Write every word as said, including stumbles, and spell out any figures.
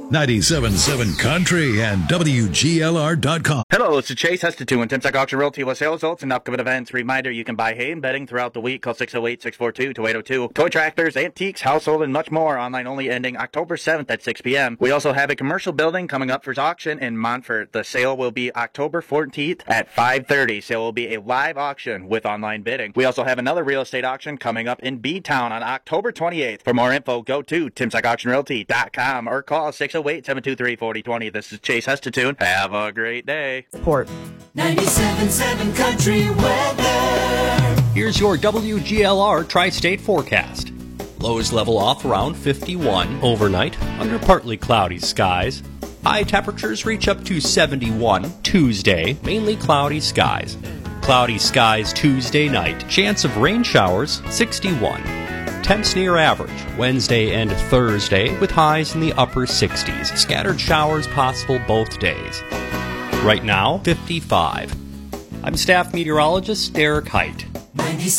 ninety-seven point seven Country and W G L R dot com. Hello, this is Chase Hestetu and Timsack Auction Realty with sales results and upcoming events. Reminder, you can buy hay and bedding throughout the week. Call six oh eight, six four two, two eight oh two. Toy tractors, antiques, household, and much more. Online only, ending October seventh at six p m We also have a commercial building coming up for auction in Montfort. The sale will be October fourteenth at five thirty. Sale will be a live auction with online bidding. We also have another real estate auction coming up in B-Town on October twenty-eighth. For more info, go to timsack auction realty dot com or call six oh eight, seven two three, four oh two oh. This is Chase Hestetu. Have a great day. Port. ninety-seven point seven Country Weather. Here's your W G L R Tri-State forecast. Lows level off around fifty-one overnight under partly cloudy skies. High temperatures reach up to seventy-one Tuesday, mainly cloudy skies. Cloudy skies Tuesday night. Chance of rain showers sixty-one. Temps near average Wednesday and Thursday with highs in the upper sixties. Scattered showers possible both days. Right now, fifty-five. I'm staff meteorologist Derek Height.